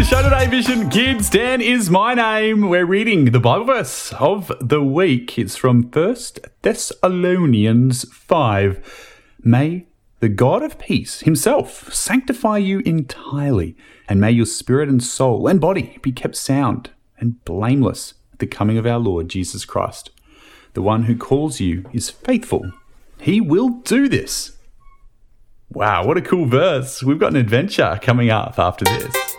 the show today, Vision Kids. Dan is my name. We're reading the Bible verse of the week. It's from 1 Thessalonians 5. May the God of peace himself sanctify you entirely, and may your spirit and soul and body be kept sound and blameless at the coming of our Lord Jesus Christ. The one who calls you is faithful. He will do this. Wow, what a cool verse. We've got an adventure coming up after this.